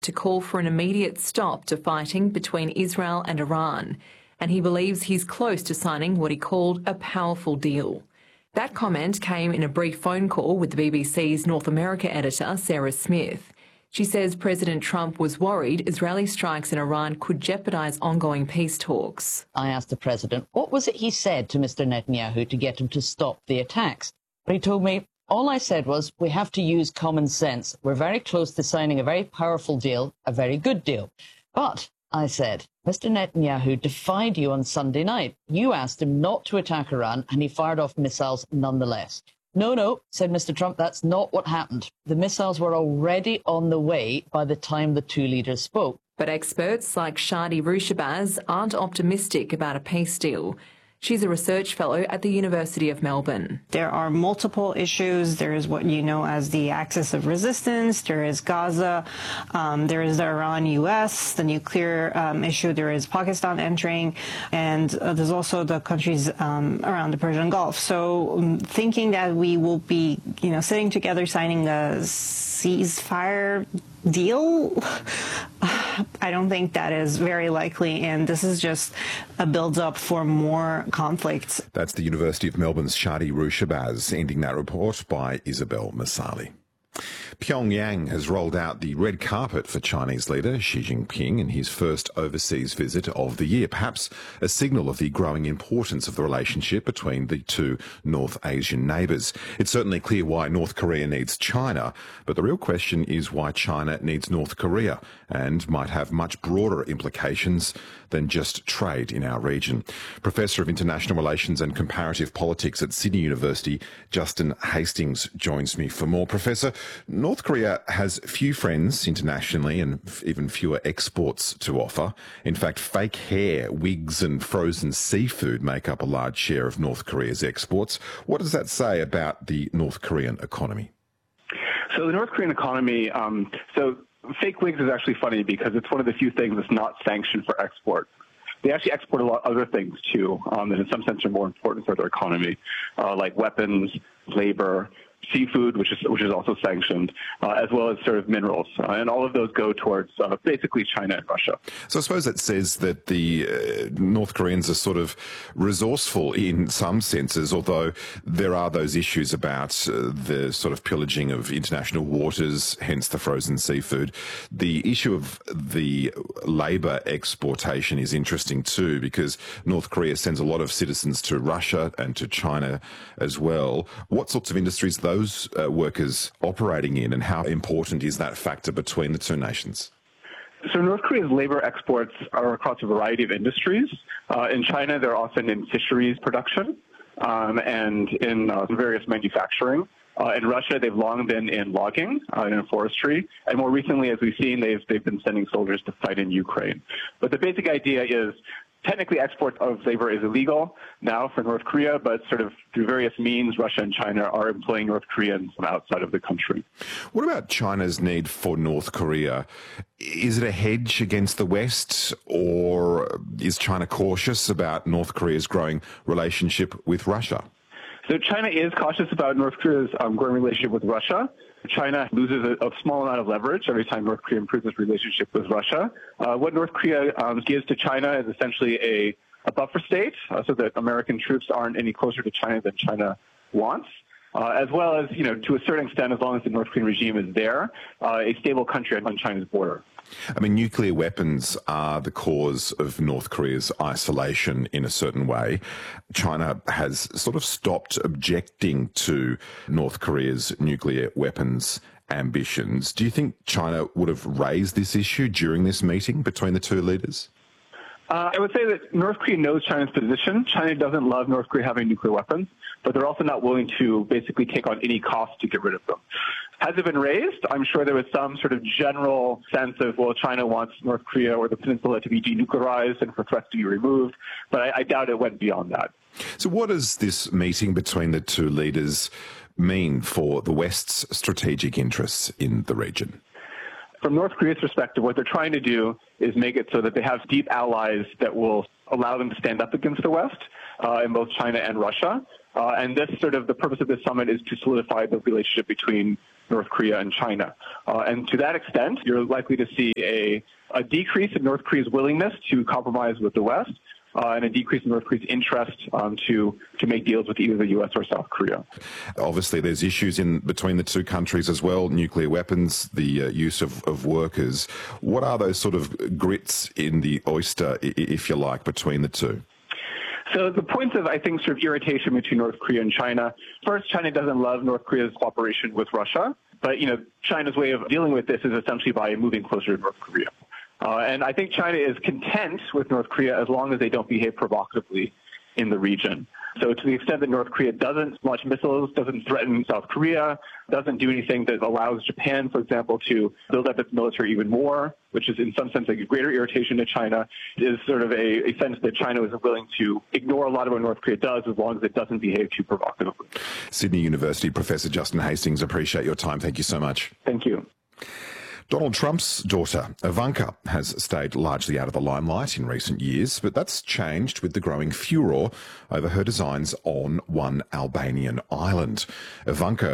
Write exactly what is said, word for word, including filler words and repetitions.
to call for an immediate stop to fighting between Israel and Iran, and he believes he's close to signing what he called a powerful deal. That comment came in a brief phone call with the B B C's North America editor, Sarah Smith. She says President Trump was worried Israeli strikes in Iran could jeopardise ongoing peace talks. I asked the president, what was it he said to Mister Netanyahu to get him to stop the attacks? But he told me, all I said was, we have to use common sense. We're very close to signing a very powerful deal, a very good deal. But, I said, Mister Netanyahu defied you on Sunday night. You asked him not to attack Iran, and he fired off missiles nonetheless. No, no, said Mister Trump, that's not what happened. The missiles were already on the way by the time the two leaders spoke. But experts like Shadi Rushabaz aren't optimistic about a peace deal. She's a research fellow at the University of Melbourne. There are multiple issues. There is what you know as the axis of resistance. There is Gaza. Um, there is the Iran-U S, the nuclear um, issue. There is Pakistan entering. And uh, there's also the countries um, around the Persian Gulf. So um, thinking that we will be, you know, sitting together signing a ceasefire deal, I don't think that is very likely, and this is just a build-up for more conflicts. That's the University of Melbourne's Shadi Rushabaz, ending that report by Isabel Masali. Pyongyang has rolled out the red carpet for Chinese leader Xi Jinping in his first overseas visit of the year, perhaps a signal of the growing importance of the relationship between the two North Asian neighbours. It's certainly clear why North Korea needs China, but the real question is why China needs North Korea, and might have much broader implications than just trade in our region. Professor of International Relations and Comparative Politics at Sydney University, Justin Hastings, joins me for more. Professor, North Korea has few friends internationally and even fewer exports to offer. In fact, fake hair, wigs and frozen seafood make up a large share of North Korea's exports. What does that say about the North Korean economy? So the North Korean economy, um, so fake wigs is actually funny because it's one of the few things that's not sanctioned for export. They actually export a lot of other things too, um, that in some sense are more important for their economy, uh, like weapons, labor, seafood, which is which is also sanctioned, uh, as well as sort of minerals, uh, and all of those go towards uh, basically China and Russia. So I suppose that says that the uh, North Koreans are sort of resourceful in some senses, although there are those issues about uh, the sort of pillaging of international waters, hence the frozen seafood. The issue of the labour exportation is interesting too, because North Korea sends a lot of citizens to Russia and to China as well. What sorts of industries those uh, workers operating in, and how important is that factor between the two nations? So North Korea's labor exports are across a variety of industries. Uh, in China, they're often in fisheries production um, and in uh, various manufacturing. Uh, in Russia, they've long been in logging uh, and in forestry. And more recently, as we've seen, they've, they've been sending soldiers to fight in Ukraine. But the basic idea is technically export of labor is illegal now for North Korea, but sort of through various means, Russia and China are employing North Koreans from outside of the country. What about China's need for North Korea? Is it a hedge against the West, or is China cautious about North Korea's growing relationship with Russia? So China is cautious about North Korea's um, growing relationship with Russia. China loses a, a small amount of leverage every time North Korea improves its relationship with Russia. Uh, what North Korea um, gives to China is essentially a, a buffer state, uh, so that American troops aren't any closer to China than China wants. Uh, as well as, you know, to a certain extent, as long as the North Korean regime is there, uh, a stable country on China's border. I mean, nuclear weapons are the cause of North Korea's isolation in a certain way. China has sort of stopped objecting to North Korea's nuclear weapons ambitions. Do you think China would have raised this issue during this meeting between the two leaders? Uh, I would say that North Korea knows China's position. China doesn't love North Korea having nuclear weapons, but they're also not willing to basically take on any cost to get rid of them. Has it been raised? I'm sure there was some sort of general sense of, well, China wants North Korea or the peninsula to be denuclearized and for threats to be removed, but I, I doubt it went beyond that. So what does this meeting between the two leaders mean for the West's strategic interests in the region? From North Korea's perspective, what they're trying to do is make it so that they have deep allies that will allow them to stand up against the West uh, in both China and Russia. Uh, and this sort of, the purpose of this summit is to solidify the relationship between North Korea and China. Uh, and to that extent, you're likely to see a, a decrease in North Korea's willingness to compromise with the West, Uh, and a decrease in North Korea's interest um, to to make deals with either the U S or South Korea. Obviously, there's issues in between the two countries as well, nuclear weapons, the uh, use of, of workers. What are those sort of grits in the oyster, if you like, between the two? So the points of, I think, sort of irritation between North Korea and China. First, China doesn't love North Korea's cooperation with Russia. But, you know, China's way of dealing with this is essentially by moving closer to North Korea. Uh, and I think China is content with North Korea as long as they don't behave provocatively in the region. So to the extent that North Korea doesn't launch missiles, doesn't threaten South Korea, doesn't do anything that allows Japan, for example, to build up its military even more, which is in some sense a greater irritation to China, is sort of a, a sense that China is willing to ignore a lot of what North Korea does as long as it doesn't behave too provocatively. Sydney University Professor Justin Hastings, appreciate your time. Thank you so much. Thank you. Donald Trump's daughter, Ivanka, has stayed largely out of the limelight in recent years, but that's changed with the growing furore over her designs on one Albanian island. Ivanka